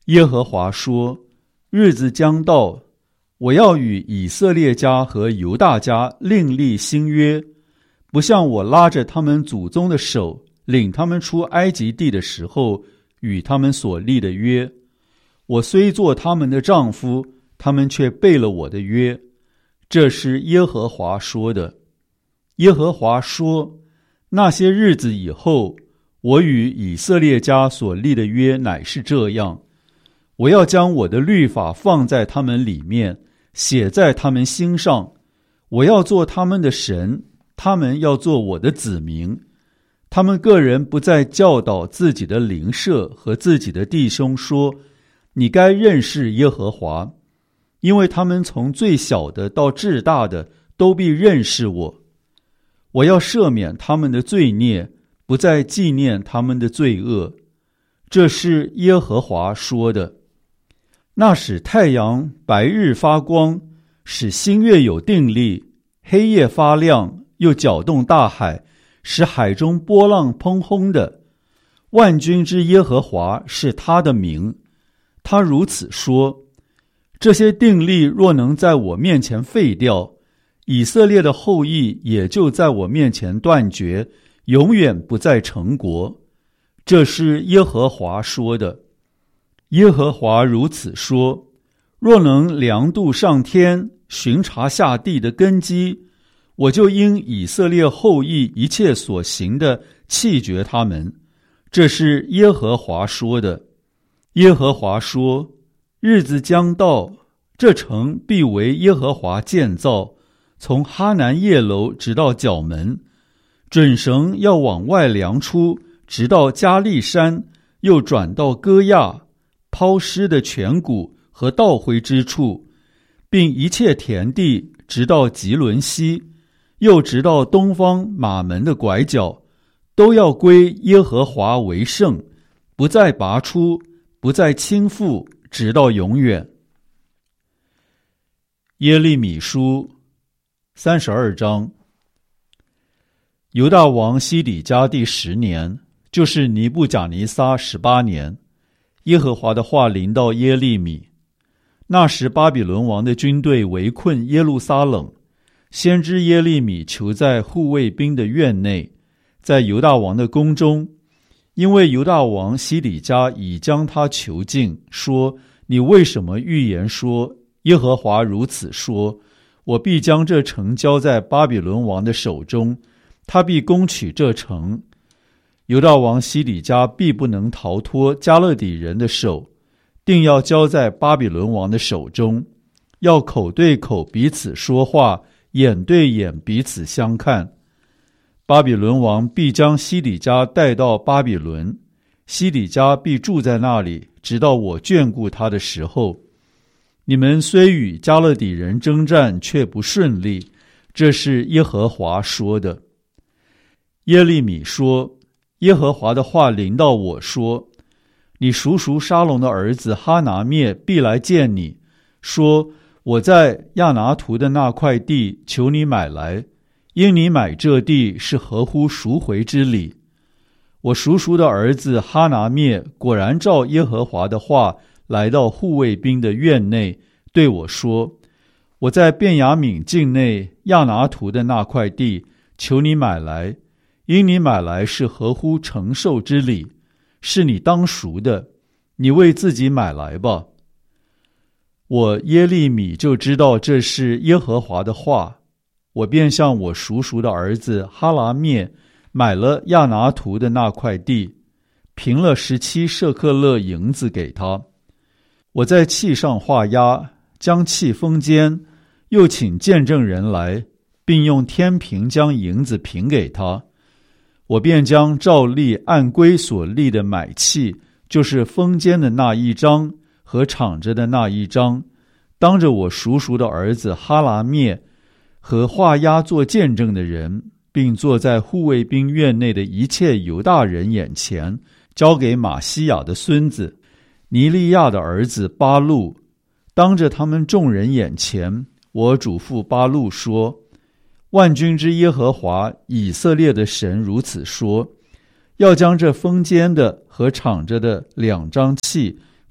耶和华说，日子将到，我要与以色列家和犹大家另立新约，不像我拉着他们祖宗的手，领他们出埃及地的时候与他们所立的约。我虽做他们的丈夫，他们却背了我的约。这是耶和华说的。耶和华说，那些日子以后，我与以色列家所立的约乃是这样，我要将我的律法放在他们里面，写在他们心上，我要做他们的神，他们要做我的子民。他们个人不再教导自己的邻舍和自己的弟兄说，你该认识耶和华，因为他们从最小的到至大的都必认识我。我要赦免他们的罪孽，不再纪念他们的罪恶。这是耶和华说的。那使太阳白日发光，使星月有定力，黑夜发亮，又搅动大海，使海中波浪砰轰的。万军之耶和华是他的名。他如此说，这些定力若能在我面前废掉，以色列的后裔也就在我面前断绝，永远不再成国。这是耶和华说的。耶和华如此说，若能量度上天，巡查下地的根基，我就因以色列后裔一切所行的弃绝他们。这是耶和华说的。耶和华说，日子将到，这城必为耶和华建造，从哈南叶楼直到角门，准绳要往外量出，直到加利山，又转到歌亚，抛尸的泉谷和倒灰之处，并一切田地，直到吉伦西，又直到东方马门的拐角，都要归耶和华为圣，不再拔出，不再倾覆，直到永远。耶利米书32章。犹大王西底家第10年，就是尼布甲尼撒18年，耶和华的话临到耶利米。那时巴比伦王的军队围困耶路撒冷，先知耶利米囚在护卫兵的院内，在犹大王的宫中，因为犹大王西底家已将他囚禁，说，你为什么预言说，耶和华如此说，我必将这城交在巴比伦王的手中，他必攻取这城。犹大王西底家必不能逃脱加勒底人的手，定要交在巴比伦王的手中，要口对口彼此说话，眼对眼彼此相看。巴比伦王必将西底家带到巴比伦，西底家必住在那里，直到我眷顾他的时候。你们虽与加勒底人征战，却不顺利，这是耶和华说的。耶利米说，耶和华的话临到我说，你叔叔沙龙的儿子哈拿灭必来见你，说，我在亚拿图的那块地求你买来，因你买这地是合乎赎回之理。我叔叔的儿子哈拿灭果然照耶和华的话来到护卫兵的院内，对我说，我在便雅悯境内亚拿图的那块地求你买来，因你买来是合乎承受之理，是你当赎的，你为自己买来吧。我耶利米就知道这是耶和华的话，我便向我叔叔的儿子哈拿灭买了亚拿图的那块地，平了17舍客勒银子给他。我在契上画押，将契封缄，又请见证人来，并用天平将银子平给他。我便将照例按规所立的买契，就是封缄的那一章和敞着的那一章，当着我叔叔的儿子哈拿灭和画押做见证的人，并坐在护卫兵院内的一切犹大人眼前，交给马西亚的孙子尼利亚的儿子巴路。当着他们众人眼前，我嘱咐巴路说，万军之耶和华以色列的神如此说，要将这封缄的和敞着的2张契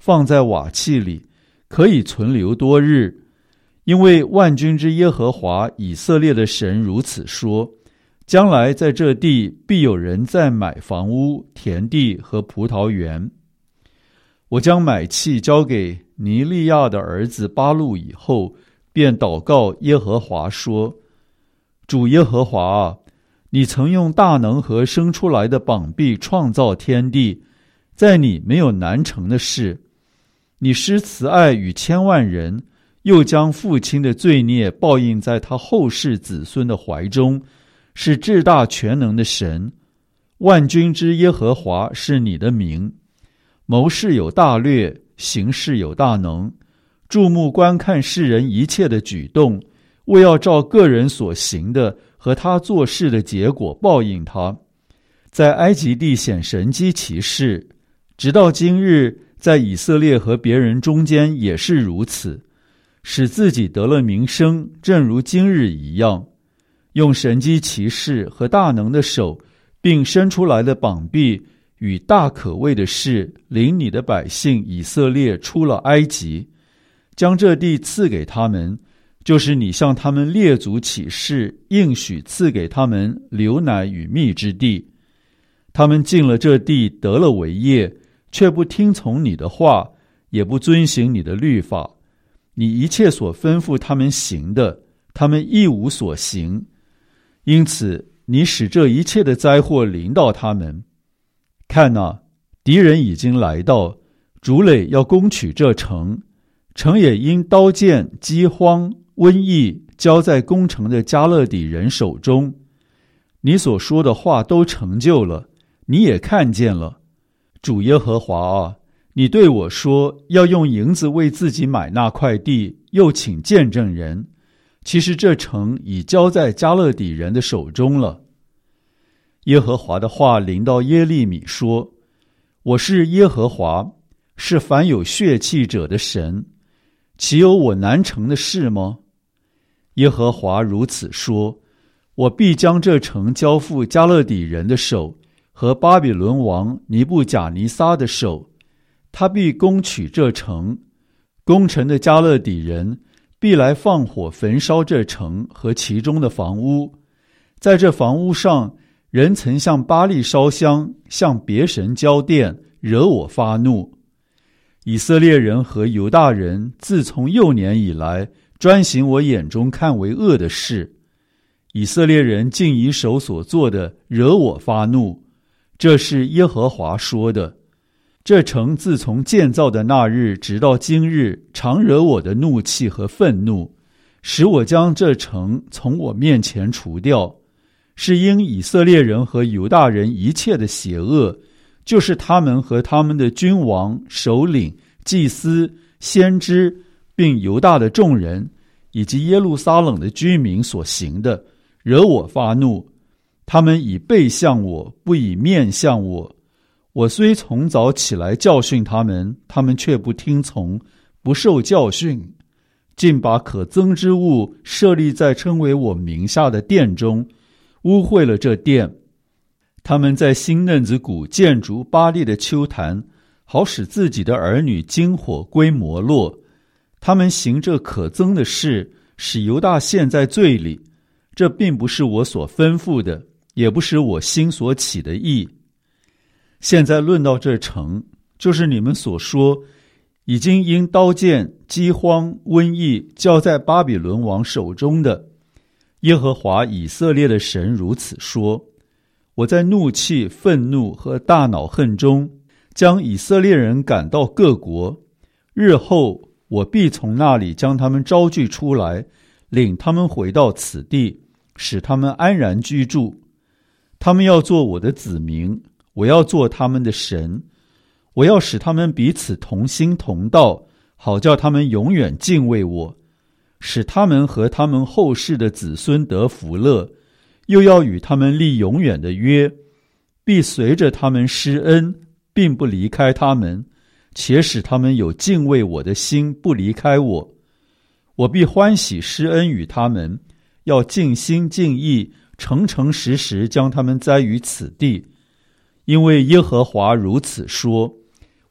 放在瓦器里，可以存留多日。因为万军之耶和华以色列的神如此说，将来在这地必有人在买房屋、田地和葡萄园。我将买器交给尼利亚的儿子巴录以后，便祷告耶和华说，主耶和华啊，你曾用大能和生出来的膀臂创造天地，在你没有难成的事。你施慈爱与千万人，又将父亲的罪孽报应在他后世子孙的怀中，是至大全能的神。万军之耶和华是你的名。谋事有大略，行事有大能，注目观看世人一切的举动，为要照个人所行的和他做事的结果报应他。在埃及地显神迹奇事，直到今日，在以色列和别人中间也是如此，使自己得了名声，正如今日一样。用神迹奇事和大能的手，并伸出来的膀臂与大可畏的事，领你的百姓以色列出了埃及，将这地赐给他们，就是你向他们列祖起誓应许赐给他们流奶与蜜之地。他们进了这地，得了为业，却不听从你的话，也不遵行你的律法。你一切所吩咐他们行的，他们一无所行。因此你使这一切的灾祸临到他们。看哪，敌人已经来到，主垒要攻取这城，城也因刀剑、饥荒、瘟疫交在攻城的迦勒底人手中。你所说的话都成就了，你也看见了。主耶和华啊，你对我说，要用银子为自己买那块地，又请见证人。其实这城已交在迦勒底人的手中了。耶和华的话临到耶利米说，我是耶和华，是凡有血气者的神，岂有我难成的事吗？耶和华如此说，我必将这城交付迦勒底人的手和巴比伦王尼布甲尼撒的手，他必攻取这城，攻城的迦勒底人必来放火焚烧这城和其中的房屋。在这房屋上，人曾向巴力烧香，向别神交奠，惹我发怒。以色列人和犹大人自从幼年以来，专行我眼中看为恶的事。以色列人竟以手所做的惹我发怒，这是耶和华说的。这城自从建造的那日直到今日，常惹我的怒气和愤怒，使我将这城从我面前除掉。是因以色列人和犹大人一切的邪恶，就是他们和他们的君王、首领、祭司、先知，并犹大的众人，以及耶路撒冷的居民所行的，惹我发怒。他们以背向我，不以面向我。我虽从早起来教训他们，他们却不听从，不受教训，竟把可憎之物设立在称为我名下的殿中，污秽了这殿。他们在新嫩子谷建筑巴力的丘坛，好使自己的儿女经火归摩洛。他们行这可憎的事，使犹大陷在罪里。这并不是我所吩咐的，也不是我心所起的意。现在论到这城，就是你们所说已经因刀剑、饥荒、瘟疫交在巴比伦王手中的。耶和华以色列的神如此说，我在怒气、愤怒和大恼恨中，将以色列人赶到各国。日后我必从那里将他们招聚出来，领他们回到此地，使他们安然居住。他们要做我的子民，我要做他们的神。我要使他们彼此同心同道，好叫他们永远敬畏我，使他们和他们后世的子孙得福乐，又要与他们立永远的约，必随着他们施恩，并不离开他们，且使他们有敬畏我的心，不离开我。我必欢喜施恩与他们，要尽心尽意，诚诚实实将他们栽于此地。因为耶和华如此说，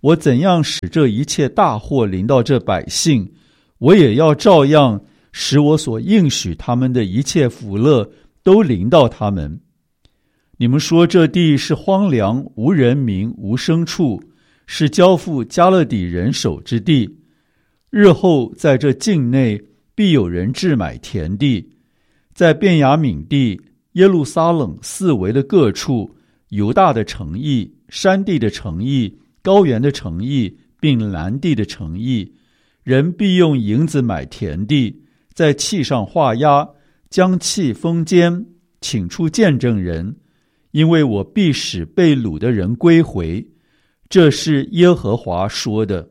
我怎样使这一切大祸临到这百姓，我也要照样使我所应许他们的一切福乐都临到他们。你们说这地是荒凉，无人民，无牲畜，是交付加勒底人手之地。日后在这境内必有人置买田地，在便雅悯地、耶路撒冷四围的各处，犹大的城邑、山地的城邑、高原的城邑，并南地的城邑，人必用银子买田地，在契上画押，将契封缄，请出见证人，因为我必使被掳的人归回。这是耶和华说的。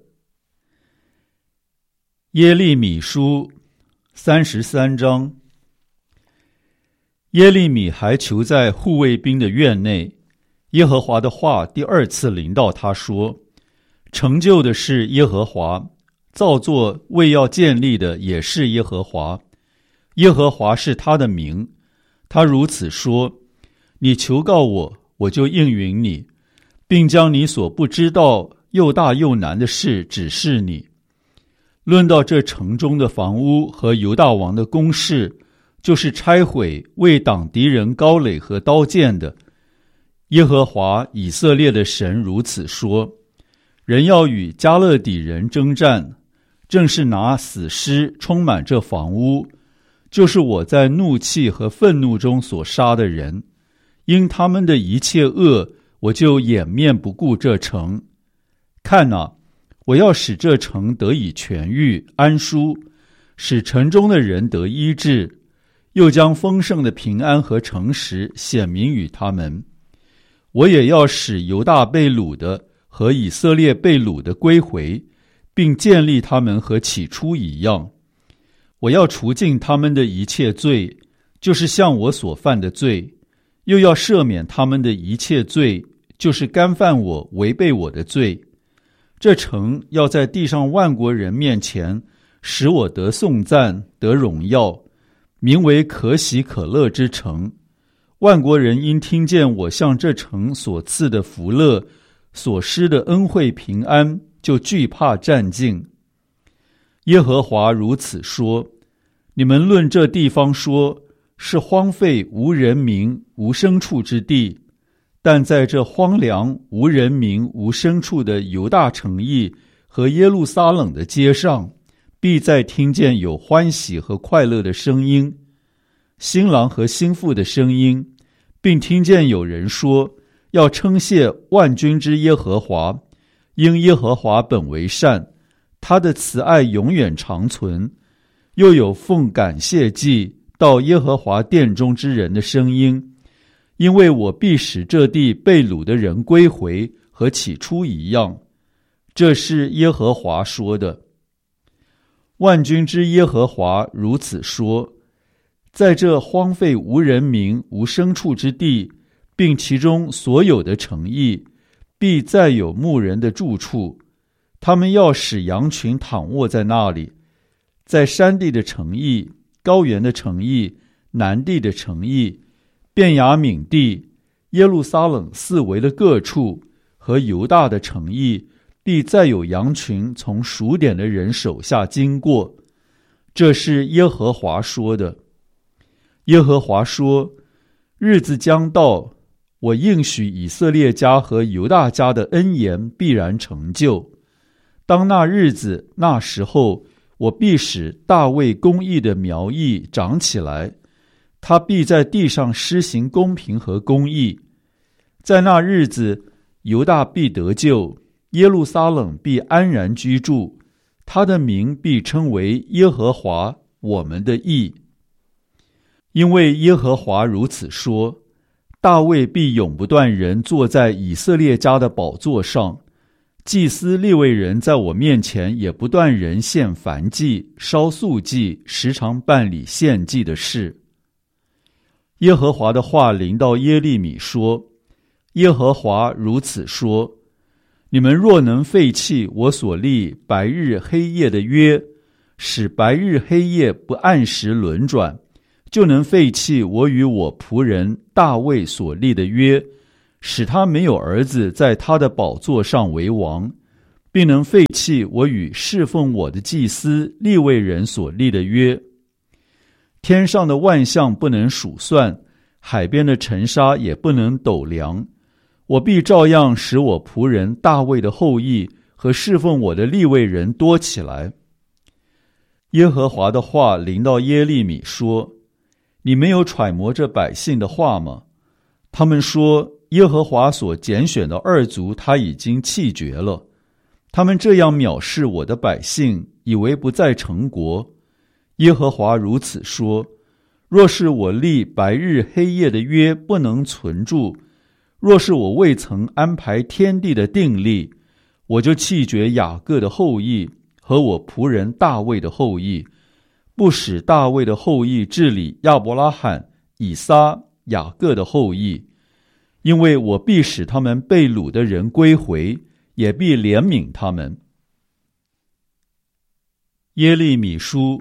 耶利米书33章。耶利米还囚在护卫兵的院内，耶和华的话第二次临到他说：成就的是耶和华，造作为要建立的也是耶和华。耶和华是他的名。他如此说：你求告我，我就应允你，并将你所不知道又大又难的事指示你。论到这城中的房屋和犹大王的宫室，就是拆毁为挡敌人高垒和刀剑的，耶和华以色列的神如此说：人要与加勒底人征战，正是拿死尸充满这房屋，就是我在怒气和愤怒中所杀的人。因他们的一切恶，我就掩面不顾这城。看哪，我要使这城得以痊愈安舒，使城中的人得医治，又将丰盛的平安和诚实显明与他们。我也要使犹大被掳的和以色列被掳的归回，并建立他们和起初一样。我要除尽他们的一切罪，就是向我所犯的罪，又要赦免他们的一切罪，就是干犯我违背我的罪。这城要在地上万国人面前使我得颂赞得荣耀，名为可喜可乐之城。万国人因听见我向这城所赐的福乐，所施的恩惠平安，就惧怕战兢。耶和华如此说：你们论这地方说，是荒废无人民无牲畜之地，但在这荒凉无人民无牲畜的犹大城邑和耶路撒冷的街上，必再听见有欢喜和快乐的声音，新郎和新妇的声音，并听见有人说，要称谢万军之耶和华，因耶和华本为善，他的慈爱永远长存。又有奉感谢祭到耶和华殿中之人的声音，因为我必使这地被掳的人归回，和起初一样。这是耶和华说的。万军之耶和华如此说：在这荒废无人民无牲畜之地，并其中所有的城邑，必再有牧人的住处，他们要使羊群躺卧在那里。在山地的城邑、高原的城邑、南地的城邑、便雅悯地、耶路撒冷四围的各处和犹大的城邑，必再有羊群从数点的人手下经过。这是耶和华说的。耶和华说：日子将到，我应许以色列家和犹大家的恩言必然成就。当那日子那时候，我必使大卫公义的苗裔长起来，他必在地上施行公平和公义。在那日子，犹大必得救，耶路撒冷必安然居住，他的名必称为耶和华我们的义。因为耶和华如此说：大卫必永不断人坐在以色列家的宝座上，祭司利未人在我面前也不断人献燔祭、烧素祭，时常办理献祭的事。耶和华的话临到耶利米说：耶和华如此说：你们若能废弃我所立白日黑夜的约，使白日黑夜不按时轮转，就能废弃我与我仆人大卫所立的约，使他没有儿子在他的宝座上为王， 并能废弃我与侍奉我的祭司利未人所立的约。天上的万象不能数算，海边的尘沙也不能斗量。我必照样使我仆人大卫的后裔和侍奉我的利未人多起来。耶和华的话临到耶利米说：你没有揣摩这百姓的话吗？他们说，耶和华所拣选的二族他已经弃绝了。他们这样藐视我的百姓，以为不再成国。耶和华如此说：若是我立白日黑夜的约不能存住，若是我未曾安排天地的定例，我就弃绝雅各的后裔和我仆人大卫的后裔，不使大卫的后裔治理亚伯拉罕、以撒、雅各的后裔，因为我必使他们被掳的人归回，也必怜悯他们。耶利米书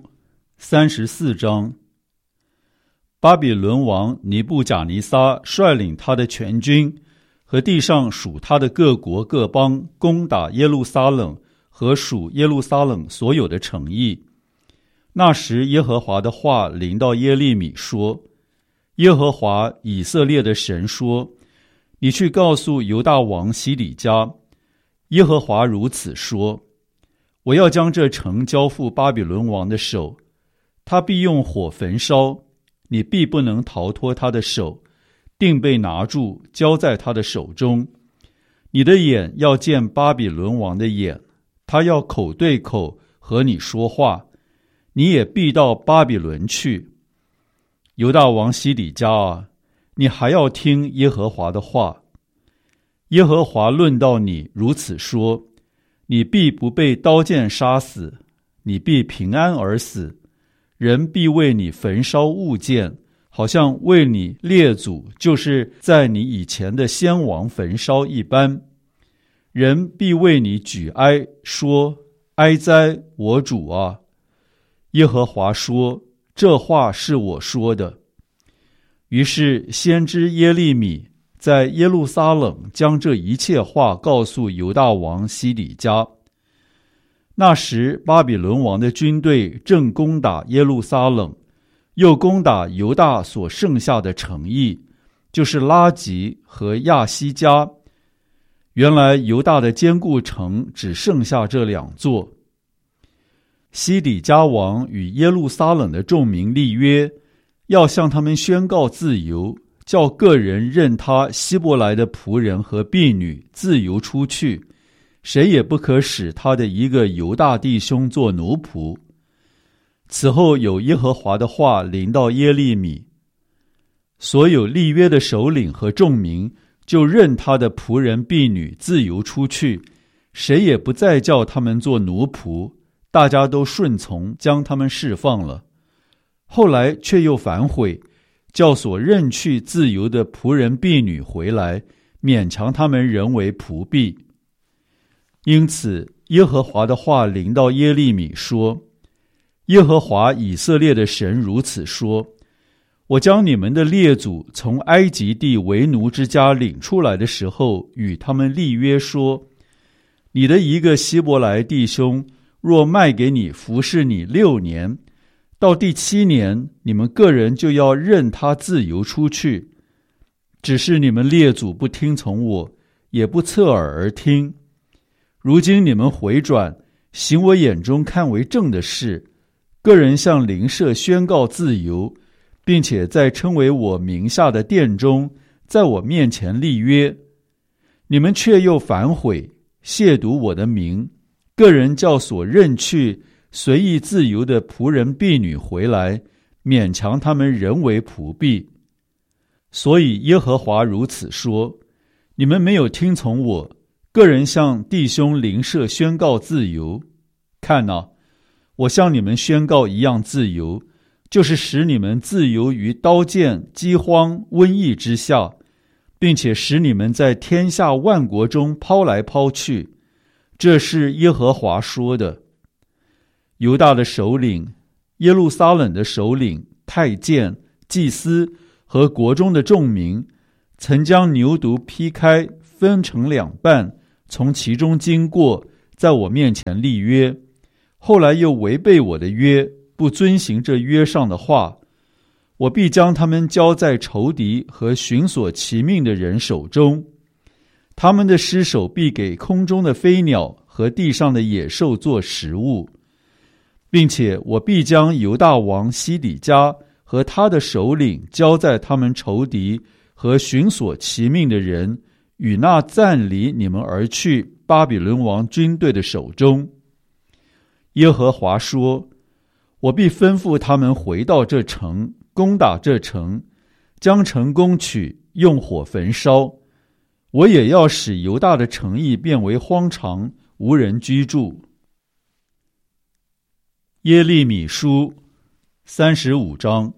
34章。巴比伦王尼布甲尼撒率领他的全军和地上属他的各国各邦，攻打耶路撒冷和属耶路撒冷所有的城邑。那时耶和华的话临到耶利米说：耶和华以色列的神说，你去告诉犹大王西底家，耶和华如此说：我要将这城交付巴比伦王的手，他必用火焚烧，你必不能逃脱他的手，定被拿住，交在他的手中。你的眼要见巴比伦王的眼，他要口对口和你说话，你也必到巴比伦去。犹大王西底家啊，你还要听耶和华的话。耶和华论到你如此说：你必不被刀剑杀死，你必平安而死。人必为你焚烧物件，好像为你列祖，就是在你以前的先王焚烧一般。人必为你举哀，说：哀哉，我主啊！耶和华说：这话是我说的。于是先知耶利米在耶路撒冷将这一切话告诉犹大王西底家。那时巴比伦王的军队正攻打耶路撒冷，又攻打犹大所剩下的城邑，就是拉吉和亚西加。原来犹大的坚固城只剩下这两座。西底家王与耶路撒冷的众民立约，要向他们宣告自由，叫个人任他希伯来的仆人和婢女自由出去，谁也不可使他的一个犹大弟兄做奴仆。此后有耶和华的话临到耶利米，所有立约的首领和众民就任他的仆人婢女自由出去，谁也不再叫他们做奴仆，大家都顺从，将他们释放了。后来却又反悔，叫所任去自由的仆人婢女回来，勉强他们仍为仆婢。因此耶和华的话临到耶利米说：耶和华以色列的神如此说：我将你们的列祖从埃及地为奴之家领出来的时候，与他们立约说：你的一个希伯来弟兄若卖给你服侍你6年，到第7年，你们个人就要任他自由出去。只是你们列祖不听从我，也不侧耳而听。如今你们回转，行我眼中看为正的事，个人向邻舍宣告自由，并且在称为我名下的殿中，在我面前立约。你们却又反悔，亵渎我的名，个人叫所任去随意自由的仆人婢女回来，勉强他们人为仆婢。所以耶和华如此说：你们没有听从我，个人向弟兄邻舍宣告自由。看哪，我向你们宣告一样自由，就是使你们自由于刀剑、饥荒、瘟疫之下，并且使你们在天下万国中抛来抛去。这是耶和华说的。犹大的首领、耶路撒冷的首领、太监、祭司和国中的众民，曾将牛犊劈开，分成2半，从其中经过， 在我面前立约，后来又违背我的约，不遵行这约上的话，我必将他们交在仇敌和寻索其命的人手中，他们的尸首必给空中的飞鸟和地上的野兽做食物，并且我必将犹大王西底家和他的首领交在他们仇敌和寻索其命的人与那暂离你们而去巴比伦王军队的手中。耶和华说，我必吩咐他们回到这城，攻打这城，将城攻取，用火焚烧。我也要使犹大的城邑变为荒场，无人居住。耶利米书35章。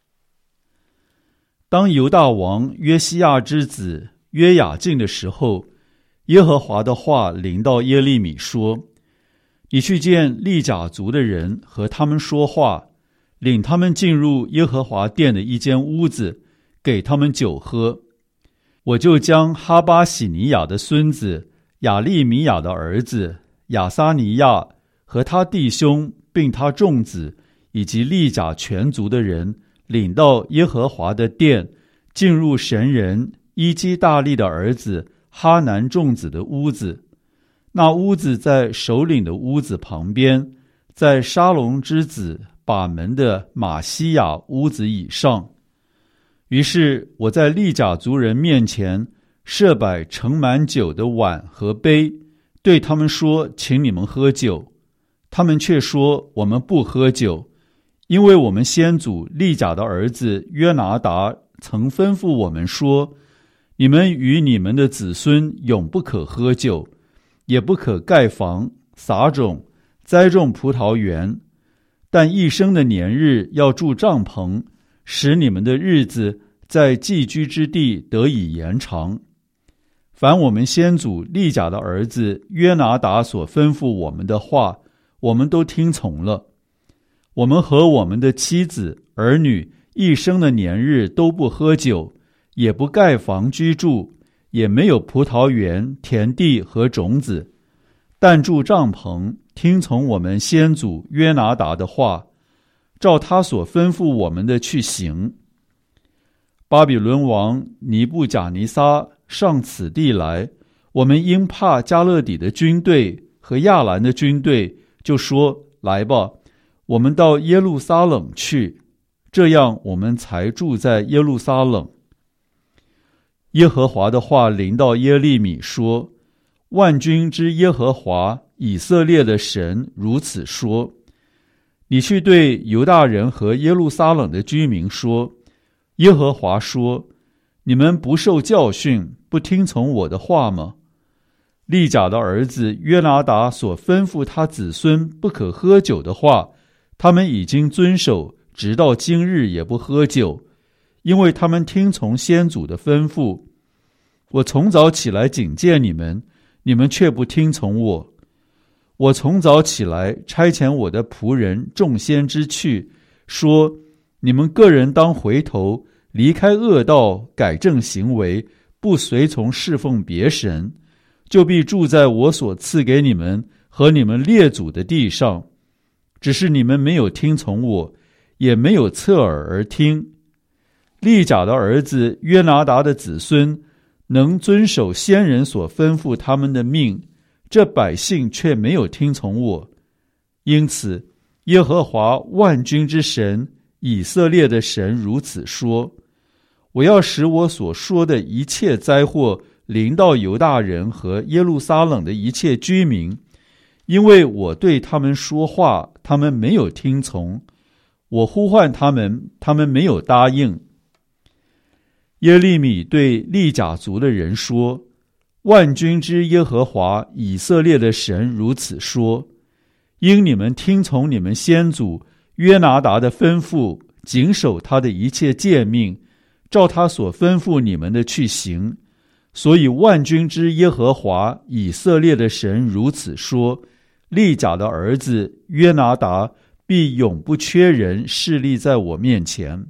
当犹大王约西亚之子约雅敬的时候，耶和华的话临到耶利米说，你去见利甲族的人，和他们说话，领他们进入耶和华殿的一间屋子，给他们酒喝。我就将哈巴喜尼亚的孙子亚利米亚的儿子亚撒尼亚和他弟兄并他众子以及利甲全族的人领到耶和华的殿，进入神人伊基大利的儿子哈南众子的屋子。那屋子在首领的屋子旁边，在沙龙之子把门的马西亚屋子以上。于是我在利甲族人面前设摆盛满酒的碗和杯，对他们说，请你们喝酒。他们却说，我们不喝酒，因为我们先祖利甲的儿子约拿达曾吩咐我们说，你们与你们的子孙永不可喝酒，也不可盖房、撒种、栽种葡萄园，但一生的年日要住帐篷，使你们的日子在寄居之地得以延长。凡我们先祖利甲的儿子约拿达所吩咐我们的话，我们都听从了。我们和我们的妻子儿女一生的年日都不喝酒，也不盖房居住，也没有葡萄园、田地和种子，但住帐篷，听从我们先祖约拿达的话，照他所吩咐我们的去行。巴比伦王尼布甲尼撒上此地来，我们因怕加勒底的军队和亚兰的军队，就说，来吧，我们到耶路撒冷去，这样我们才住在耶路撒冷。耶和华的话临到耶利米说，万军之耶和华以色列的神如此说，你去对犹大人和耶路撒冷的居民说，耶和华说，你们不受教训，不听从我的话吗？利甲的儿子约拿达所吩咐他子孙不可喝酒的话，他们已经遵守，直到今日也不喝酒，因为他们听从先祖的吩咐。我从早起来警戒你们，你们却不听从我。我从早起来差遣我的仆人众先知去，说，你们个人当回头，离开恶道，改正行为，不随从侍奉别神，就必住在我所赐给你们和你们列祖的地上。只是你们没有听从我，也没有侧耳而听。利甲的儿子约拿达的子孙能遵守先人所吩咐他们的命，这百姓却没有听从我。因此耶和华万军之神以色列的神如此说，我要使我所说的一切灾祸临到犹大人和耶路撒冷的一切居民，因为我对他们说话，他们没有听从，我呼唤他们，他们没有答应。耶利米对利甲族的人说，万军之耶和华以色列的神如此说，因你们听从你们先祖约拿达的吩咐，谨守他的一切诫命，照他所吩咐你们的去行，所以万军之耶和华以色列的神如此说，利甲的儿子约拿达必永不缺人侍立在我面前。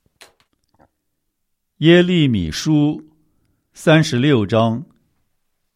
耶利米书36章。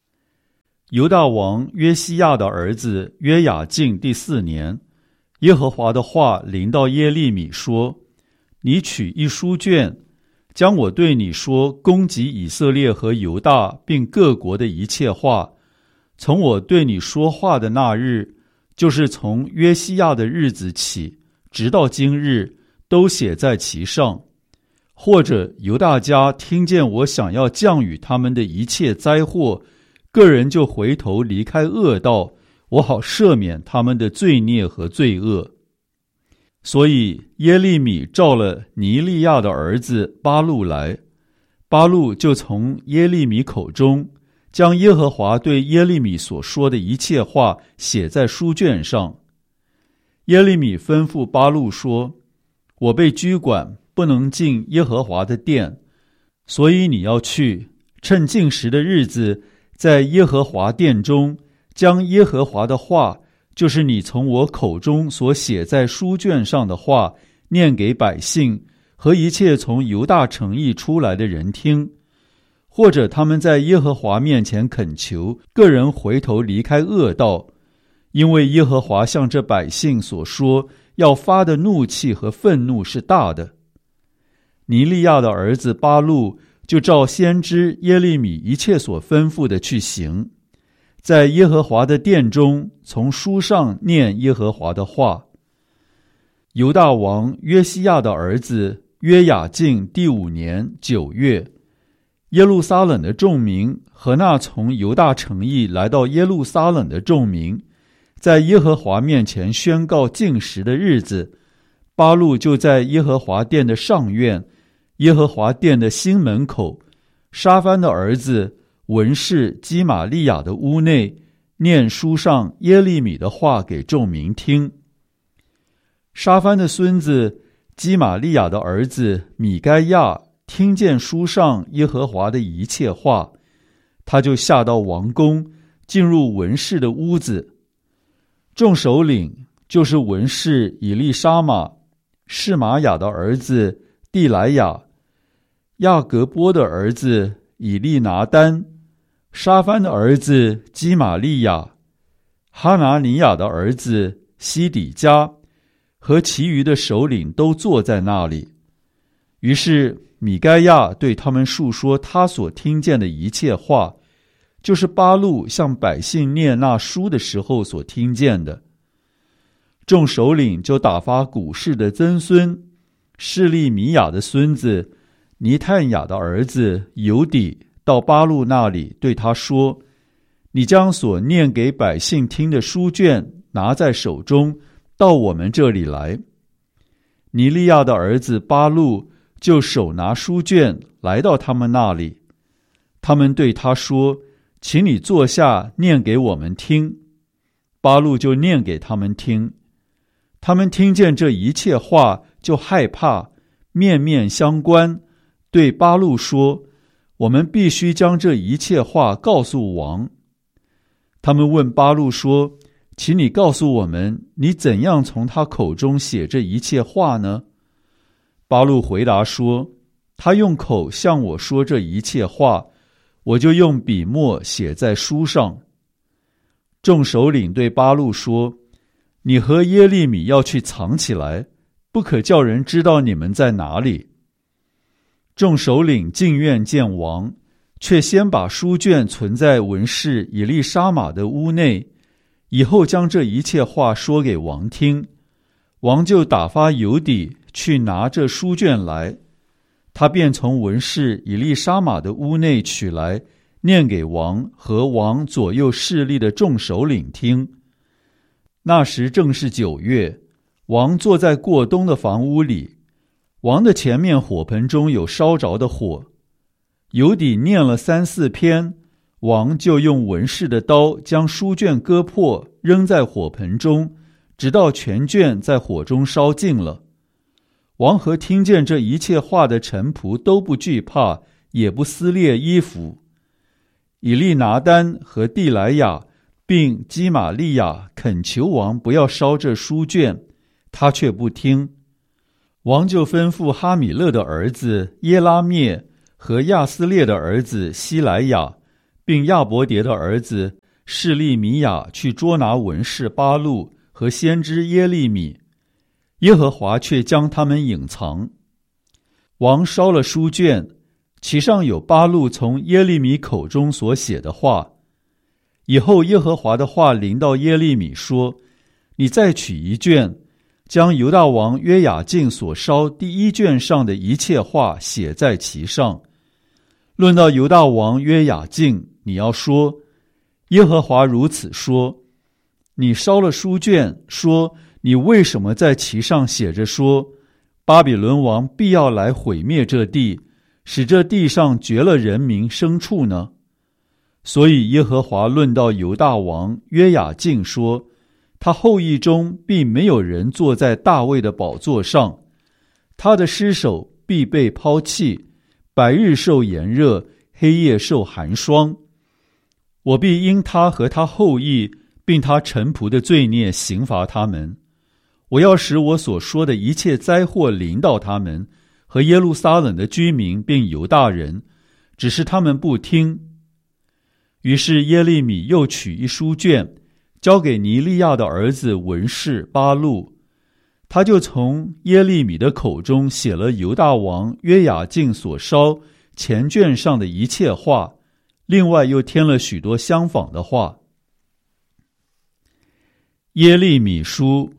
犹大王约西亚的儿子约雅敬第4年，耶和华的话临到耶利米说：你取一书卷，将我对你说攻击以色列和犹大并各国的一切话，从我对你说话的那日，就是从约西亚的日子起，直到今日，都写在其上。或者犹大家听见我想要降雨他们的一切灾祸，个人就回头离开恶道，我好赦免他们的罪孽和罪恶。所以耶利米召了尼利亚的儿子巴录来，巴录就从耶利米口中将耶和华对耶利米所说的一切话写在书卷上。耶利米吩咐巴录说：我被拘管，不能进耶和华的殿，所以你要去，趁禁食的日子，在耶和华殿中将耶和华的话，就是你从我口中所写在书卷上的话，念给百姓和一切从犹大城邑出来的人听。或者他们在耶和华面前恳求，个人回头离开恶道，因为耶和华向这百姓所说要发的怒气和愤怒是大的。尼利亚的儿子巴录就照先知耶利米一切所吩咐的去行，在耶和华的殿中从书上念耶和华的话。犹大王约西亚的儿子约雅敬第5年9月，耶路撒冷的众民和那从犹大城邑来到耶路撒冷的众民，在耶和华面前宣告禁食的日子，巴录就在耶和华殿的上院，耶和华殿的新门口，沙番的儿子文士基玛利亚的屋内，念书上耶利米的话给众民听。沙番的孙子基玛利亚的儿子米该亚听见书上耶和华的一切话，他就下到王宫，进入文士的屋子。众首领就是文士以利沙玛、示玛雅的儿子地来雅、亚革波的儿子以利拿单、沙番的儿子基玛利亚、哈拿尼亚的儿子西底家和其余的首领都坐在那里。于是米该亚对他们述说他所听见的一切话，就是巴录向百姓念那书的时候所听见的。众首领就打发古示的曾孙示利米亚的孙子尼探雅的儿子犹底到巴录那里，对他说：你将所念给百姓听的书卷拿在手中，到我们这里来。尼利亚的儿子巴录就手拿书卷来到他们那里，他们对他说：请你坐下，念给我们听。巴录就念给他们听。他们听见这一切话，就害怕，面面相关，对巴录说：我们必须将这一切话告诉王。他们问巴录说：请你告诉我们，你怎样从他口中写这一切话呢？巴录回答说：他用口向我说这一切话，我就用笔墨写在书上。众首领对巴录说：你和耶利米要去藏起来，不可叫人知道你们在哪里。众首领进院见王，却先把书卷存在文士以利沙玛的屋内，以后将这一切话说给王听。王就打发犹底去拿这书卷来，他便从文士以利沙玛的屋内取来，念给王和王左右势力的众首领听。那时正是9月，王坐在过冬的房屋里，王的前面火盆中有烧着的火。犹底念了3、4篇，王就用文士的刀将书卷割破，扔在火盆中，直到全卷在火中烧尽了。王和听见这一切话的臣仆都不惧怕，也不撕裂衣服。以利拿单和地来雅并基玛利亚恳求王不要烧这书卷，他却不听。王就吩咐哈米勒的儿子耶拉灭和亚斯列的儿子希莱亚，并亚伯迭的儿子示利米亚去捉拿文士巴录和先知耶利米，耶和华却将他们隐藏。王烧了书卷，其上有巴录从耶利米口中所写的话。以后耶和华的话临到耶利米说：你再取一卷，将犹大王约雅敬所烧第一卷上的一切话写在其上。论到犹大王约雅敬，你要说：耶和华如此说，你烧了书卷，说你为什么在其上写着说，巴比伦王必要来毁灭这地，使这地上绝了人民牲畜呢？所以耶和华论到犹大王约雅敬说，他后裔中必没有人坐在大卫的宝座上，他的尸首必被抛弃，白日受炎热，黑夜受寒霜。我必因他和他后裔并他臣仆的罪孽刑罚他们。我要使我所说的一切灾祸临到他们和耶路撒冷的居民并犹大人，只是他们不听。于是耶利米又取一书卷，交给尼利亚的儿子文士巴录，他就从耶利米的口中写了犹大王约雅敬所烧前卷上的一切话，另外又添了许多相仿的话。耶利米书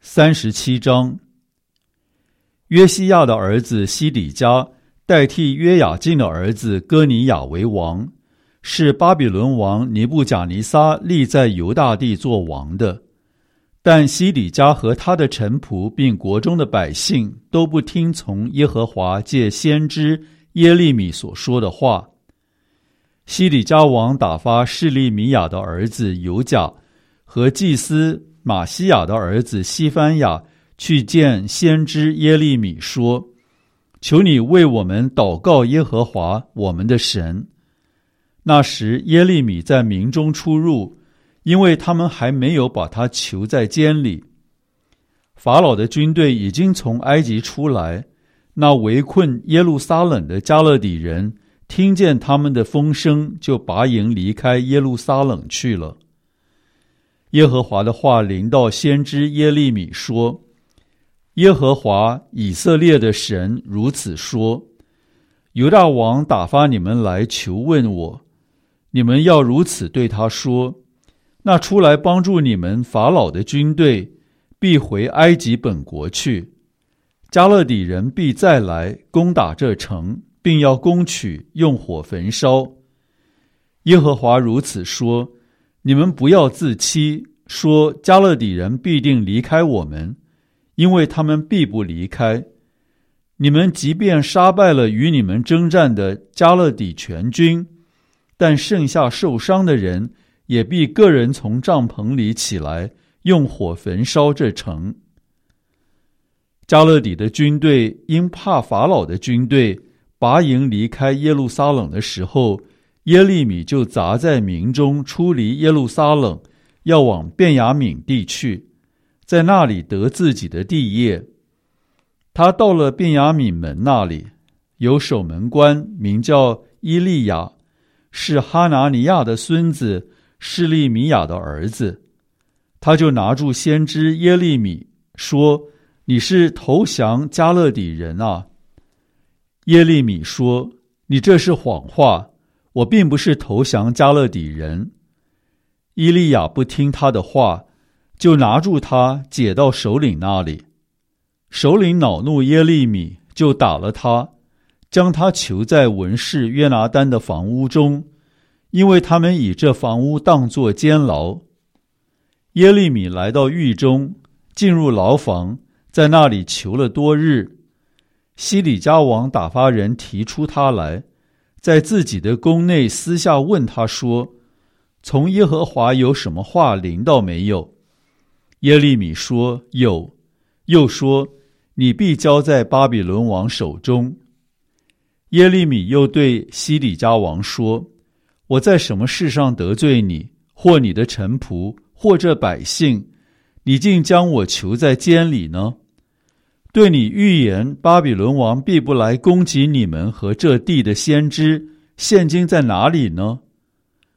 37章。约西亚的儿子西底家代替约雅敬的儿子哥尼雅为王，是巴比伦王尼布甲尼撒立在犹大地做王的。但西底家和他的臣仆并国中的百姓都不听从耶和华借先知耶利米所说的话。西底家王打发示利米亚的儿子犹甲和祭司马西亚的儿子西番雅去见先知耶利米说，求你为我们祷告耶和华我们的神。那时耶利米在民中出入，因为他们还没有把他囚在监里。法老的军队已经从埃及出来，那围困耶路撒冷的加勒底人听见他们的风声，就拔营离开耶路撒冷去了。耶和华的话临到先知耶利米说，耶和华以色列的神如此说，犹大王打发你们来求问我，你们要如此对他说，那出来帮助你们法老的军队必回埃及本国去，加勒底人必再来攻打这城，并要攻取，用火焚烧。耶和华如此说，你们不要自欺，说加勒底人必定离开我们，因为他们必不离开。你们即便杀败了与你们征战的加勒底全军，但剩下受伤的人也必个人从帐篷里起来，用火焚烧这城。加勒底的军队因怕法老的军队，拔营离开耶路撒冷的时候，耶利米就杂在民中出离耶路撒冷，要往便雅悯地去，在那里得自己的地业。他到了便雅悯门那里，有守门官名叫伊利亚，是哈拿尼亚的孙子示利米亚的儿子。他就拿住先知耶利米说，你是投降加勒底人啊？耶利米说，你这是谎话，我并不是投降加勒底人。伊利亚不听他的话，就拿住他解到首领那里。首领恼怒耶利米，就打了他，将他囚在文士约拿单的房屋中，因为他们以这房屋当作监牢。耶利米来到狱中，进入牢房，在那里囚了多日。西底家王打发人提出他来，在自己的宫内私下问他说，从耶和华有什么话临到没有？耶利米说有，又说你必交在巴比伦王手中。耶利米又对西底家王说，我在什么事上得罪你，或你的臣仆，或这百姓，你竟将我囚在监里呢？对你预言巴比伦王必不来攻击你们和这地的先知，现今在哪里呢？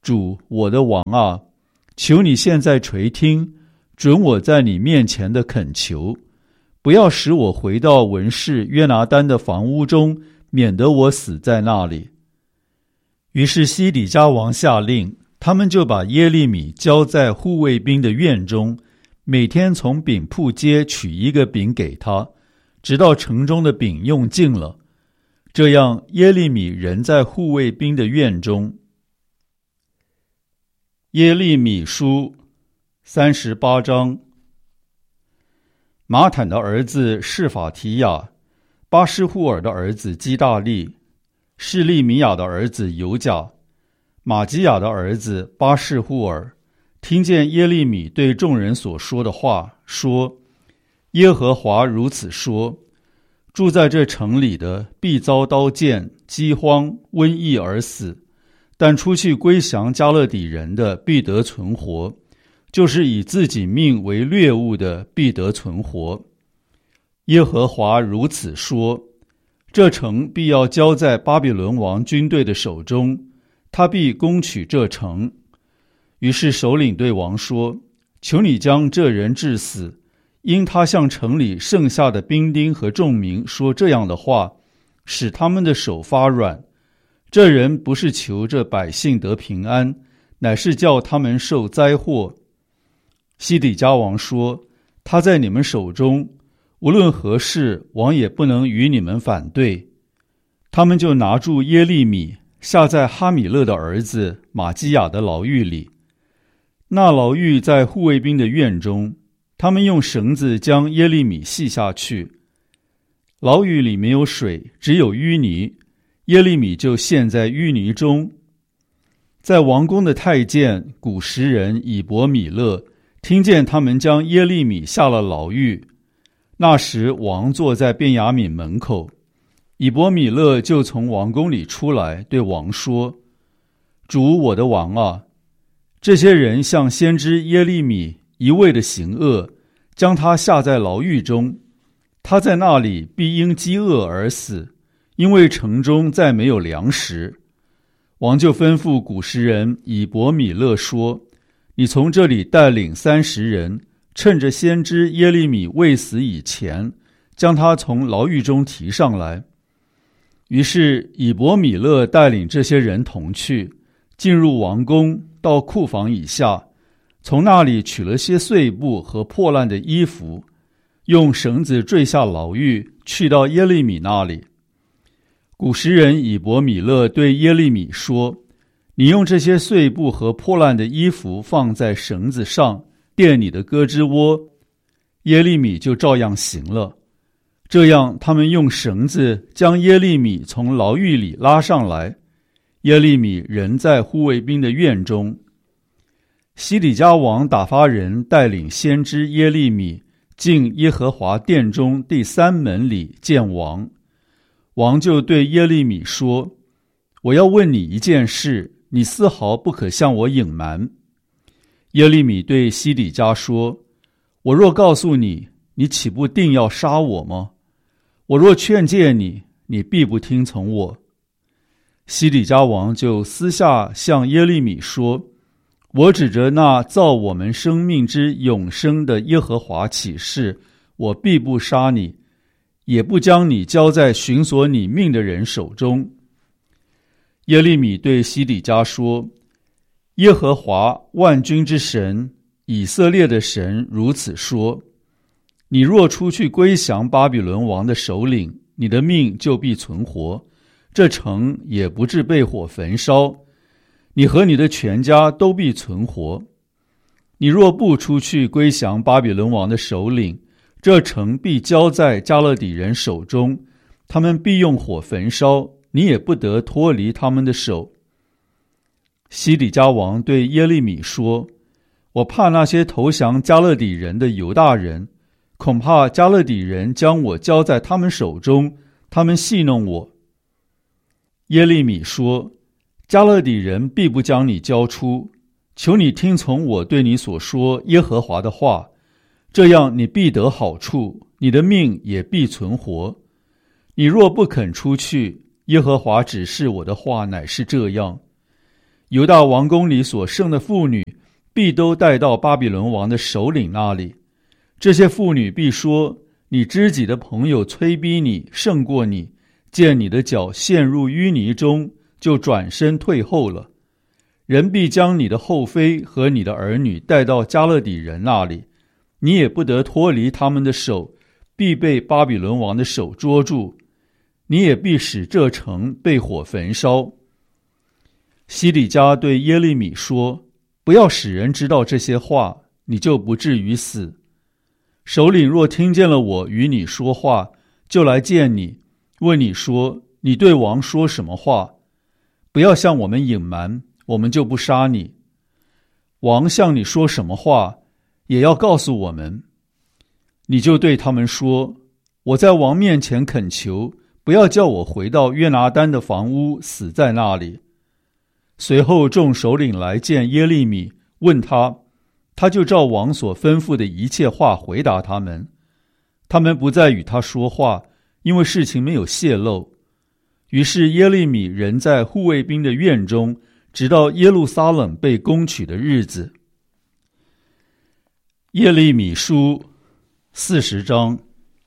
主我的王啊，求你现在垂听，准我在你面前的恳求，不要使我回到文士约拿单的房屋中，免得我死在那里。”于是西底家王下令，他们就把耶利米交在护卫兵的院中，每天从饼铺街取一个饼给他，直到城中的饼用尽了。这样耶利米仍在护卫兵的院中。耶利米书38章。马坦的儿子示法提亚，巴施户尔的儿子基大利，示利米亚的儿子犹甲，玛基亚的儿子巴士户尔，听见耶利米对众人所说的话，说：“耶和华如此说，住在这城里的必遭刀剑、饥荒、瘟疫而死，但出去归降加勒底人的必得存活，就是以自己命为掠物的必得存活。耶和华如此说，这城必要交在巴比伦王军队的手中，他必攻取这城。”于是首领对王说：“求你将这人治死，因他向城里剩下的兵丁和众民说这样的话，使他们的手发软。这人不是求这百姓得平安，乃是叫他们受灾祸。”西底家王说：“他在你们手中，无论何事，王也不能与你们反对。”他们就拿住耶利米，下在哈米勒的儿子玛基亚的牢狱里。那牢狱在护卫兵的院中，他们用绳子将耶利米系下去。牢狱里没有水，只有淤泥，耶利米就陷在淤泥中。在王宫的太监古时人以伯米勒听见他们将耶利米下了牢狱，那时王坐在便雅悯门口，以伯米勒就从王宫里出来，对王说：“主我的王啊，这些人向先知耶利米一味的行恶，将他下在牢狱中，他在那里必因饥饿而死，因为城中再没有粮食。”王就吩咐古时人以伯米勒说：“你从这里带领30人，趁着先知耶利米未死以前，将他从牢狱中提上来。”于是以伯米勒带领这些人同去，进入王宫，到库房以下，从那里取了些碎布和破烂的衣服，用绳子坠下牢狱，去到耶利米那里。古时人以伯米勒对耶利米说：“你用这些碎布和破烂的衣服放在绳子上，垫你的胳肢窝。”耶利米就照样行了。这样他们用绳子将耶利米从牢狱里拉上来，耶利米仍在护卫兵的院中。西底家王打发人带领先知耶利米进耶和华殿中第3门里见王。王就对耶利米说：“我要问你一件事，你丝毫不可向我隐瞒。”耶利米对西底家说：“我若告诉你，你岂不定要杀我吗？我若劝诫你，你必不听从我。”西底家王就私下向耶利米说：“我指着那造我们生命之永生的耶和华起誓，我必不杀你，也不将你交在寻索你命的人手中。”耶利米对西底家说：“耶和华万军之神，以色列的神如此说：你若出去归降巴比伦王的首领，你的命就必存活，这城也不致被火焚烧，你和你的全家都必存活。你若不出去归降巴比伦王的首领，这城必交在加勒底人手中，他们必用火焚烧，你也不得脱离他们的手。”西底家王对耶利米说：“我怕那些投降加勒底人的犹大人，恐怕加勒底人将我交在他们手中，他们戏弄我。”耶利米说：“加勒底人必不将你交出，求你听从我对你所说耶和华的话，这样你必得好处，你的命也必存活。你若不肯出去，耶和华指示我的话乃是这样： 犹大王宫里所生的妇女必都带到巴比伦王的首领那里。这些妇女必说，你知己的朋友催逼你胜过你，见你的脚陷入淤泥中，就转身退后了。人必将你的后妃和你的儿女带到加勒底人那里，你也不得脱离他们的手，必被巴比伦王的手捉住，你也必使这城被火焚烧。西底家对耶利米说，不要使人知道这些话，你就不至于死。首领若听见了我与你说话，就来见你，问你说，你对王说什么话？不要向我们隐瞒，我们就不杀你。王向你说什么话，也要告诉我们。你就对他们说，我在王面前恳求，不要叫我回到约拿单的房屋，死在那里。随后众首领来见耶利米，问他，他就照王所吩咐的一切话回答他们。他们不再与他说话，因为事情没有泄露。于是耶利米仍在护卫兵的院中，直到耶路撒冷被攻取的日子。耶利米书40章。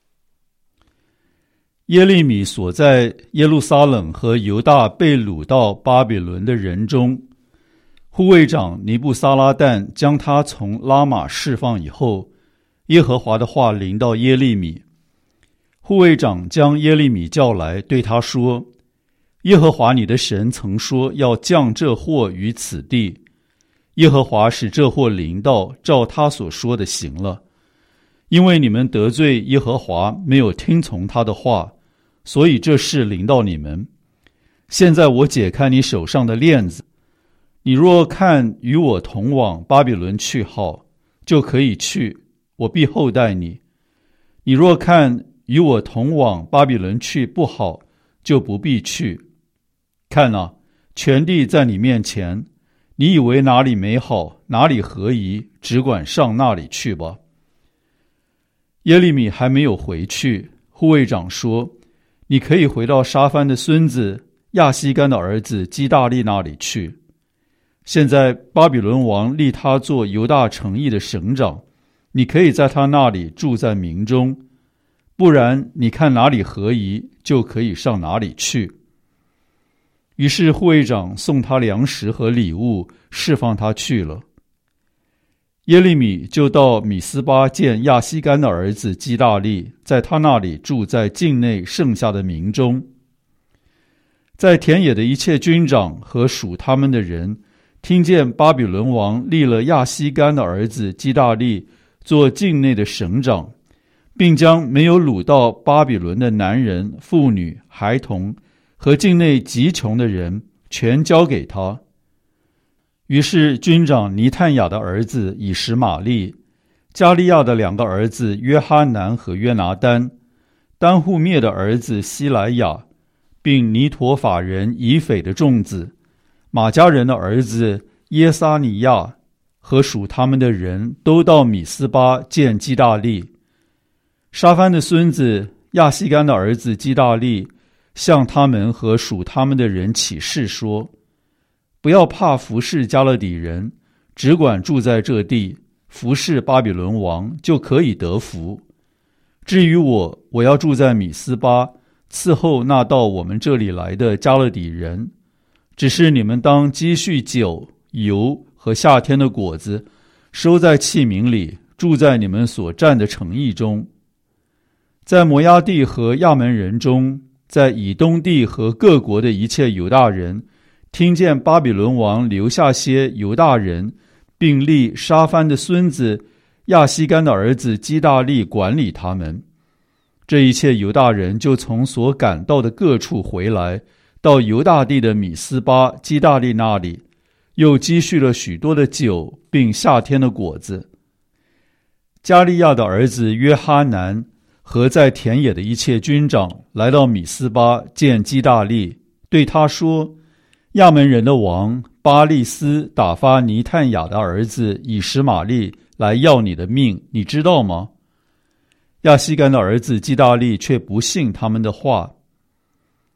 耶利米所在耶路撒冷和犹大被掳到巴比伦的人中，护卫长尼布撒拉旦将他从拉玛释放以后，耶和华的话临到耶利米。护卫长将耶利米叫来，对他说，耶和华你的神曾说要降这祸于此地，耶和华使这祸临到，照他所说的行了。因为你们得罪耶和华，没有听从他的话，所以这事临到你们。现在我解开你手上的链子，你若看与我同往巴比伦去好，就可以去，我必厚待你。你若看与我同往巴比伦去不好，就不必去。看啊，全地在你面前，你以为哪里美好，哪里合宜，只管上那里去吧。耶利米还没有回去，护卫长说，你可以回到沙番的孙子亚西干的儿子基大利那里去。现在巴比伦王立他做犹大城邑的省长，你可以在他那里住在民中，不然你看哪里合宜，就可以上哪里去。于是护卫长送他粮食和礼物，释放他去了。耶利米就到米斯巴见亚西干的儿子基大利，在他那里住在境内剩下的民中。在田野的一切军长和属他们的人，听见巴比伦王立了亚西干的儿子基大利做境内的省长，并将没有掳到巴比伦的男人、妇女、孩童和境内极穷的人全交给他。于是军长尼探雅的儿子以实玛利，加利亚的两个儿子约哈南和约拿单，丹户灭的儿子希莱亚，并尼陀法人以斐的众子，马加人的儿子耶撒尼亚和属他们的人，都到米斯巴见基大利。沙番的孙子亚西干的儿子基大利向他们和属他们的人起誓说，不要怕服侍加勒底人，只管住在这地，服侍巴比伦王，就可以得福。至于我，我要住在米斯巴，伺候那到我们这里来的加勒底人。只是你们当积蓄酒、油和夏天的果子，收在器皿里，住在你们所占的城邑中。在摩押地和亚门人中，在以东地和各国的一切犹大人，听见巴比伦王留下些犹大人，并立沙番的孙子亚西干的儿子基大利管理他们。这一切犹大人就从所赶到的各处回来，到犹大地的米斯巴基大利那里，又积蓄了许多的酒，并夏天的果子。加利亚的儿子约哈南和在田野的一切军长来到米斯巴见基大利，对他说，亚门人的王巴利斯打发尼探雅的儿子以实玛利来要你的命，你知道吗？亚西干的儿子基大利却不信他们的话。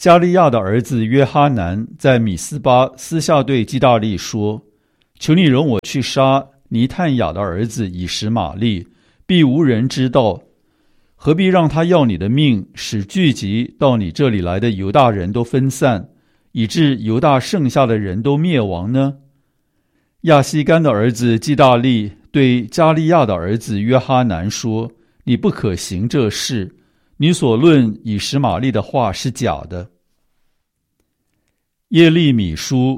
加利亚的儿子约哈南在米斯巴私下对基大利说：求你容我去杀尼探雅的儿子以实玛利，必无人知道。何必让他要你的命，使聚集到你这里来的犹大人都分散，以致犹大剩下的人都灭亡呢？亚西干的儿子基大利对加利亚的儿子约哈南说：你不可行这事，你所论以实玛利的话是假的。耶利米书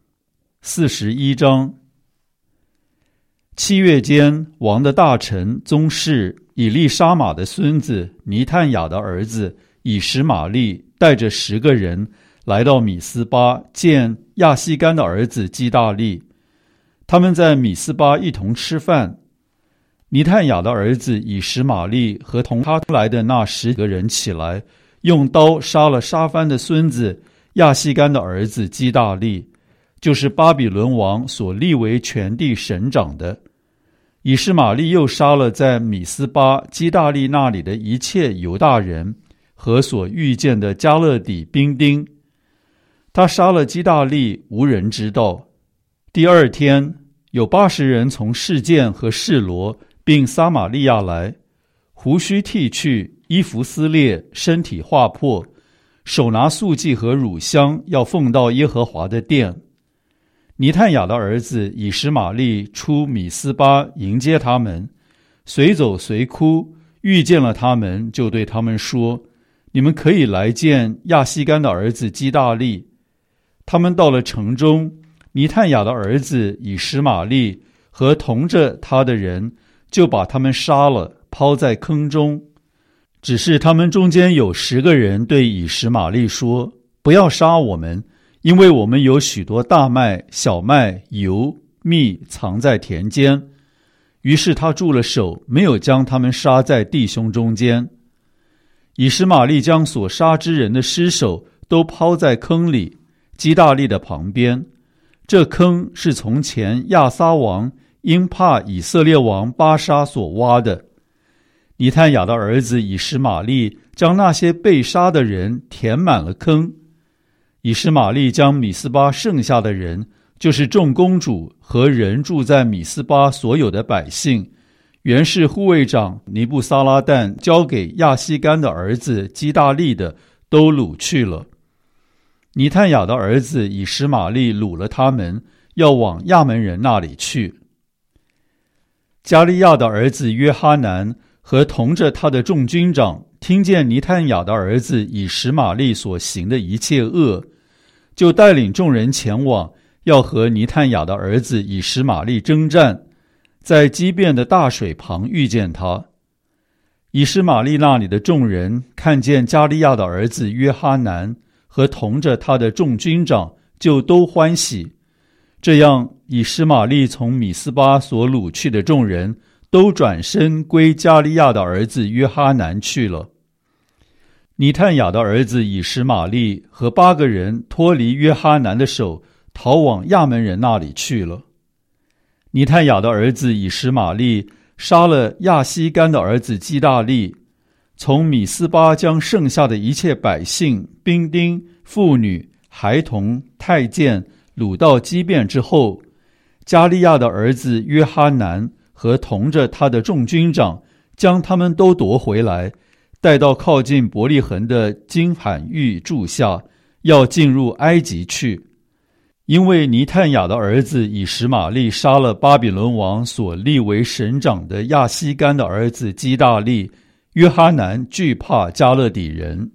41章。7月间，王的大臣宗室以利沙玛的孙子尼探雅的儿子以实玛利带着10个人来到米斯巴见亚西干的儿子基大利。他们在米斯巴一同吃饭。尼探雅的儿子以实玛利和同他来的那10个人起来，用刀杀了沙番的孙子亚西干的儿子基大利，就是巴比伦王所立为全地省长的。以实玛利又杀了在米斯巴基大利那里的一切犹大人和所遇见的加勒底兵丁。他杀了基大利，无人知道。第2天，有80人从示剑和示罗并撒玛利亚来，胡须剃去，衣服撕裂，身体划破，手拿素祭和乳香，要奉到耶和华的殿。尼探雅的儿子以实玛利出米斯巴迎接他们，随走随哭，遇见了他们，就对他们说：你们可以来见亚西干的儿子基大利。他们到了城中，尼探雅的儿子以实玛利和同着他的人，就把他们杀了，抛在坑中。只是他们中间有10个人对以实玛利说：不要杀我们，因为我们有许多大麦、小麦、油、蜜藏在田间。于是他住了手，没有将他们杀在弟兄中间。以实玛利将所杀之人的尸首都抛在坑里，基大利的旁边。这坑是从前亚撒王因怕以色列王巴沙所挖的。尼探雅的儿子以实玛利将那些被杀的人填满了坑。以实玛利将米斯巴剩下的人，就是众公主和人住在米斯巴所有的百姓，原是护卫长尼布撒拉旦交给亚西干的儿子基大利的，都掳去了。尼探雅的儿子以实玛利掳了他们，要往亚门人那里去。加利亚的儿子约哈南和同着他的众军长听见尼探雅的儿子以实玛利所行的一切恶，就带领众人前往，要和尼探雅的儿子以实玛利征战，在基遍的大水旁遇见他。以实玛利那里的众人看见加利亚的儿子约哈南和同着他的众军长，就都欢喜。这样，以实玛利从米斯巴所掳去的众人都转身归加利亚的儿子约哈南去了。尼探雅的儿子以实玛利和8个人脱离约哈南的手，逃往亚门人那里去了。尼探雅的儿子以实玛利杀了亚西干的儿子基大利，从米斯巴将剩下的一切百姓、兵丁、妇女、孩童、太监掳到基遍之后，加利亚的儿子约哈南和同着他的众军长将他们都夺回来，带到靠近伯利恒的金罕玉柱下，要进入埃及去。因为尼探雅的儿子以实玛利杀了巴比伦王所立为省长的亚西干的儿子基大利，约哈南惧怕加勒底人。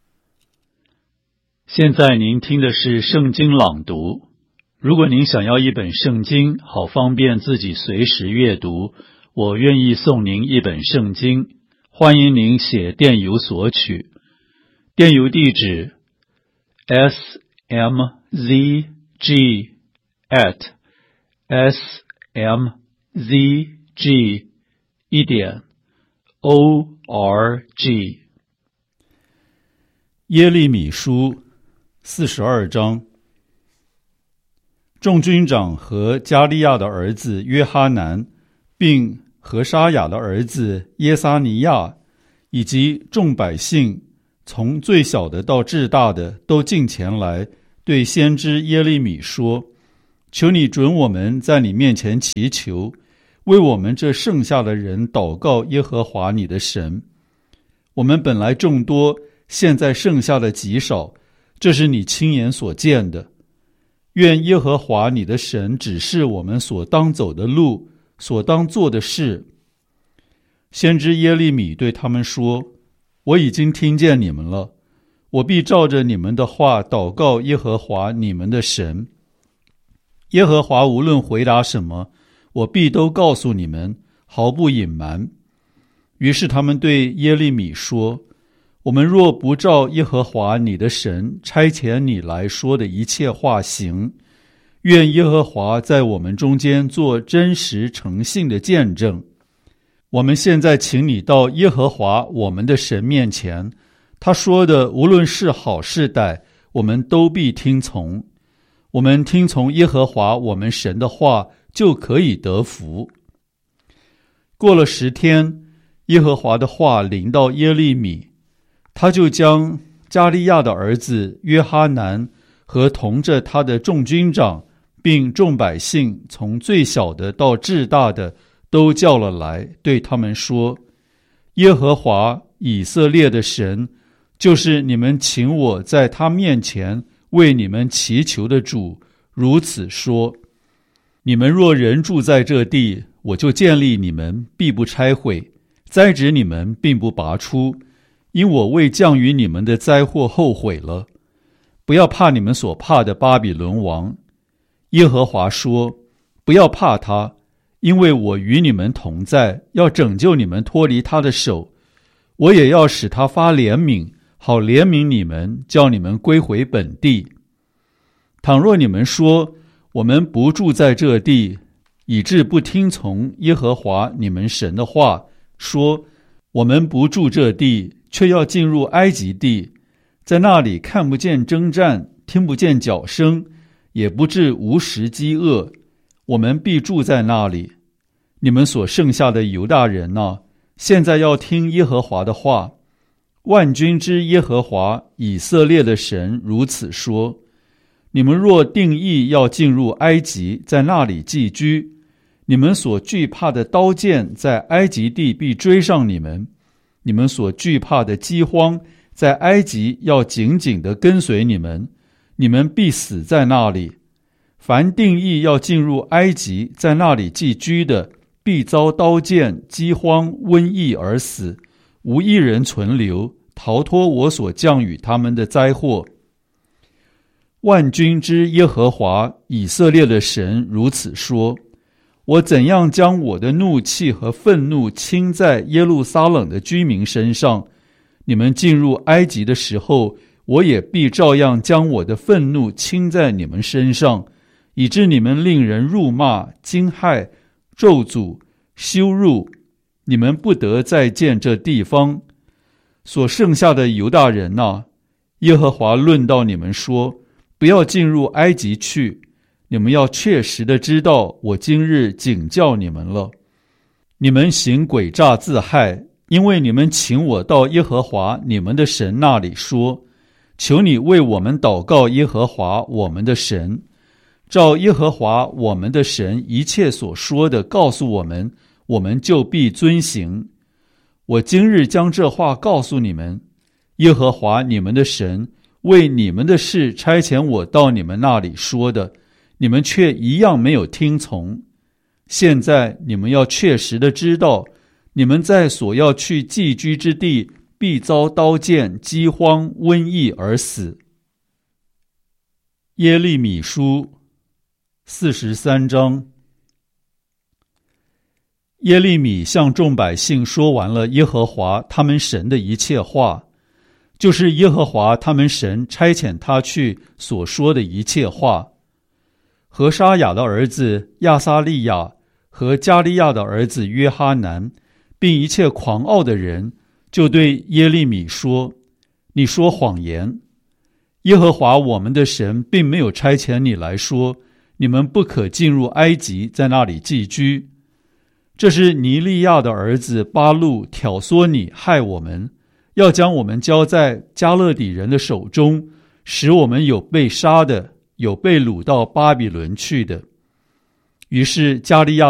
现在您听的是圣经朗读。如果您想要一本圣经，好方便自己随时阅读，我愿意送您一本圣经。欢迎您写电邮索取，电邮地址 smzg@smzg.org。 耶利米书42章。众军长和加利亚的儿子约哈南，并何沙雅的儿子耶撒尼亚，以及众百姓， 从最小的到至大的都近前来，对先知耶利米说：求你准我们在你面前祈求，为我们这剩下的人祷告耶和华你的神。我们本来众多，现在剩下的极少，这是你亲眼所见的。愿耶和华你的神指示我们所当走的路，所当做的事。先知耶利米对他们说：我已经听见你们了，我必照着你们的话祷告耶和华你们的神。耶和华无论回答什么，我必都告诉你们，毫不隐瞒。于是他们对耶利米说：我们若不照耶和华你的神差遣你来说的一切话行，愿耶和华在我们中间做真实诚信的见证。我们现在请你到耶和华我们的神面前，他说的无论是好是歹，我们都必听从。我们听从耶和华我们神的话，就可以得福。过了10天，耶和华的话临到耶利米，他就将加利亚的儿子约哈南和同着他的众军长，并众百姓，从最小的到至大的都叫了来，对他们说：耶和华以色列的神，就是你们请我在他面前为你们祈求的主，如此说：你们若人住在这地，我就建立你们，必不拆毁，栽植你们，并不拔出，因我为降于你们的灾祸后悔了。不要怕你们所怕的巴比伦王。耶和华说：不要怕他，因为我与你们同在，要拯救你们脱离他的手。我也要使他发怜悯，好怜悯你们，叫你们归回本地。倘若你们说，我们不住在这地，以致不听从耶和华你们神的话，说我们不住这地，却要进入埃及地，在那里看不见征战，听不见脚声，也不致无食饥饿，我们必住在那里。你们所剩下的犹大人啊，现在要听耶和华的话。万军之耶和华以色列的神如此说：你们若定义要进入埃及，在那里寄居，你们所惧怕的刀剑在埃及地必追上你们，你们所惧怕的饥荒在埃及要紧紧地跟随你们，你们必死在那里。凡定义要进入埃及，在那里寄居的，必遭刀剑、饥荒、瘟疫而死，无一人存留，逃脱我所降与他们的灾祸。万军之耶和华以色列的神如此说：我怎样将我的怒气和愤怒倾在耶路撒冷的居民身上，你们进入埃及的时候，我也必照样将我的愤怒倾在你们身上，以致你们令人辱骂、惊骇、咒诅、羞辱，你们不得再见这地方。所剩下的犹大人啊，耶和华论到你们说：不要进入埃及去，你们要确实的知道，我今日警教你们了。你们行诡诈自害，因为你们请我到耶和华你们的神那里说：求你为我们祷告耶和华我们的神，照耶和华我们的神一切所说的告诉我们，我们就必遵行。我今日将这话告诉你们，耶和华你们的神为你们的事差遣我到你们那里说的，你们却一样没有听从。现在你们要确实的知道，你们在所要去寄居之地，必遭刀剑、饥荒、瘟疫而死。耶利米书43章。耶利米向众百姓说完了耶和华他们神的一切话，就是耶和华他们神差遣他去所说的一切话。何沙雅的儿子亚撒利亚和加利亚的儿子约哈南，并一切狂傲的人，就对耶利米说：你说谎言，耶和华我们的神并没有差遣你来说，你们不可进入埃及，在那里寄居。这是尼利亚的儿子巴路挑唆你害我们， 要将我们交在加勒底人的手中，使我们有被杀的，有被掳到巴比伦去的。于是加利亚